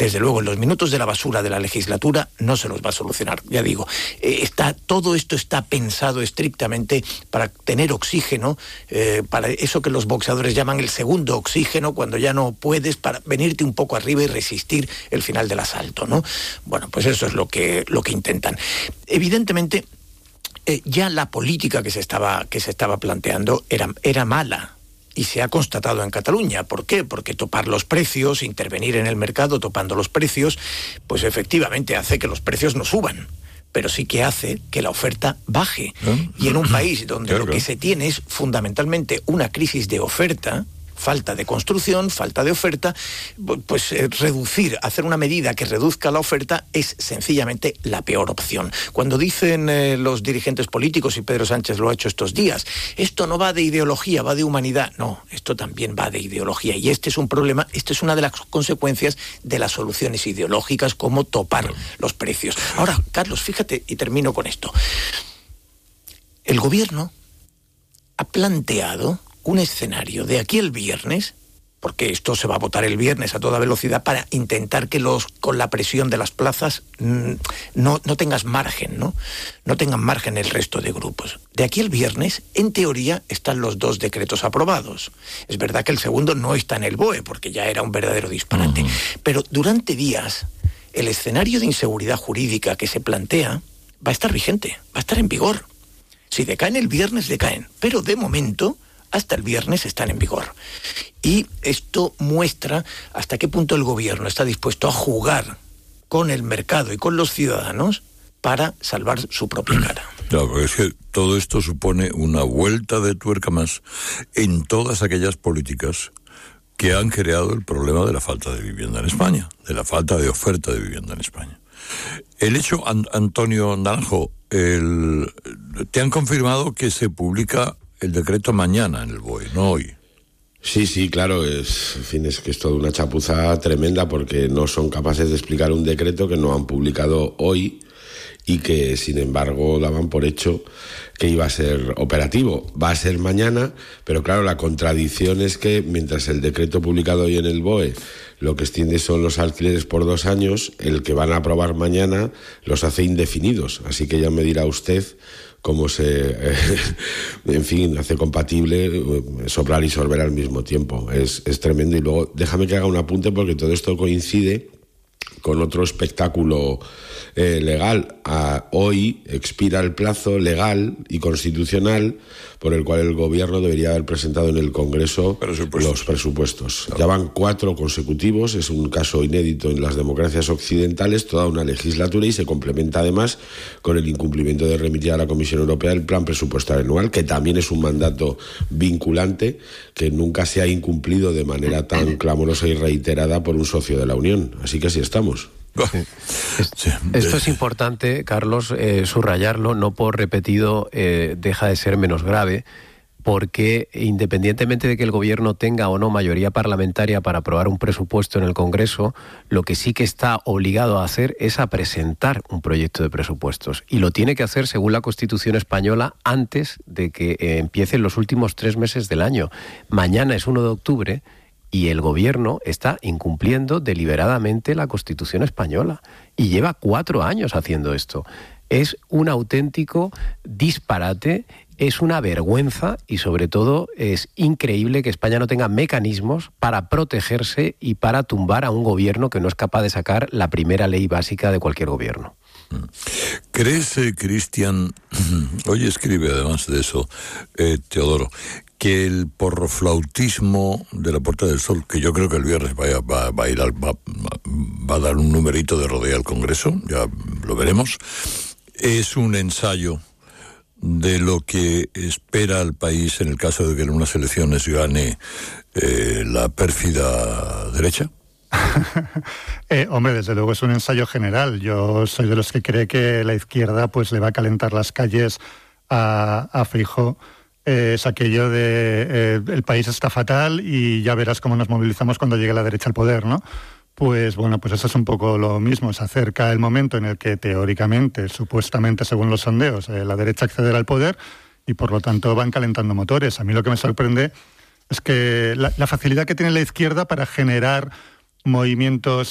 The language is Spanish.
desde luego, en los minutos de la basura de la legislatura no se los va a solucionar. Ya digo, todo esto está pensado estrictamente para tener oxígeno, para eso que los boxeadores llaman el segundo oxígeno, cuando ya no puedes, para venirte un poco arriba y resistir el final del asalto, ¿no? Bueno, pues eso es lo que intentan. Evidentemente, ya la política que se estaba planteando era mala. Y se ha constatado en Cataluña. ¿Por qué? Porque topar los precios, intervenir en el mercado topando los precios, pues efectivamente hace que los precios no suban, pero sí que hace que la oferta baje. Y en un país donde lo que se tiene es fundamentalmente una crisis de oferta, falta de construcción, falta de oferta, pues hacer una medida que reduzca la oferta es sencillamente la peor opción. Cuando dicen los dirigentes políticos, y Pedro Sánchez lo ha hecho estos días, esto no va de ideología, va de humanidad. No, esto también va de ideología, y este es un problema, esta es una de las consecuencias de las soluciones ideológicas, como topar los precios. Ahora, Carlos, fíjate, y termino con esto. El gobierno ha planteado un escenario de aquí el viernes, porque esto se va a votar el viernes a toda velocidad, para intentar que con la presión de las plazas no tengas margen, no tengan margen el resto de grupos. De aquí el viernes, en teoría, están los 2 decretos aprobados. Es verdad que el segundo no está en el BOE, porque ya era un verdadero disparate. Pero durante días, el escenario de inseguridad jurídica que se plantea va a estar vigente, va a estar en vigor. Si decaen el viernes, decaen. Pero de momento, hasta el viernes están en vigor. Y esto muestra hasta qué punto el gobierno está dispuesto a jugar con el mercado y con los ciudadanos para salvar su propia cara. Claro, porque es que todo esto supone una vuelta de tuerca más en todas aquellas políticas que han creado el problema de la falta de vivienda en España, de la falta de oferta de vivienda en España. El hecho, Antonio Naranjo, te han confirmado que se publica el decreto mañana en el BOE, no hoy. Sí, claro, es que es toda una chapuza tremenda, porque no son capaces de explicar un decreto que no han publicado hoy y que, sin embargo, daban por hecho que iba a ser operativo. Va a ser mañana, pero claro, la contradicción es que mientras el decreto publicado hoy en el BOE lo que extiende son los alquileres por 2 años, el que van a aprobar mañana los hace indefinidos. Así que ya me dirá usted cómo se, hace compatible soplar y sorber al mismo tiempo. Es tremendo. Y luego, déjame que haga un apunte, porque todo esto coincide con otro espectáculo legal. Hoy expira el plazo legal y constitucional por el cual el gobierno debería haber presentado en el Congreso los presupuestos. Claro. Ya van 4 consecutivos, es un caso inédito en las democracias occidentales, toda una legislatura, y se complementa además con el incumplimiento de remitir a la Comisión Europea el plan presupuestario anual, que también es un mandato vinculante que nunca se ha incumplido de manera tan clamorosa y reiterada por un socio de la Unión. Así que así estamos. Esto es importante, Carlos, subrayarlo, no por repetido deja de ser menos grave, porque independientemente de que el gobierno tenga o no mayoría parlamentaria para aprobar un presupuesto en el Congreso, lo que sí que está obligado a hacer es a presentar un proyecto de presupuestos, y lo tiene que hacer según la Constitución española antes de que empiecen los últimos 3 meses del año. Mañana es 1 de octubre y el gobierno está incumpliendo deliberadamente la Constitución española, y lleva 4 años haciendo esto. Es un auténtico disparate, es una vergüenza, y sobre todo es increíble que España no tenga mecanismos para protegerse y para tumbar a un gobierno que no es capaz de sacar la primera ley básica de cualquier gobierno. ¿Crees, Cristian, hoy escribe además de eso, Teodoro, que el porroflautismo de la Puerta del Sol, que yo creo que el viernes va a dar un numerito de rodea al Congreso, ya lo veremos, es un ensayo de lo que espera el país en el caso de que en unas elecciones gane la pérfida derecha? Hombre, desde luego es un ensayo general. Yo soy de los que cree que la izquierda pues le va a calentar las calles a Feijóo. Es aquello de el país está fatal y ya verás cómo nos movilizamos cuando llegue la derecha al poder, ¿no? Pues bueno, pues eso es un poco lo mismo. Se acerca el momento en el que teóricamente, supuestamente según los sondeos, la derecha accederá al poder y por lo tanto van calentando motores. A mí lo que me sorprende es que la facilidad que tiene la izquierda para generar movimientos